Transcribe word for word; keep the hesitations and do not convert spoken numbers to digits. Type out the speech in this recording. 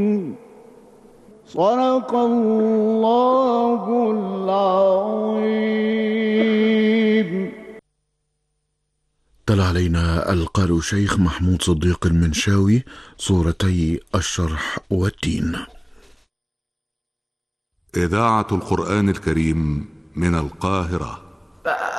صدق الله العظيم. تلا علينا القارئ شيخ محمود صديق المنشاوي سورتي الشرح والتين. إذاعة القرآن الكريم من القاهرة.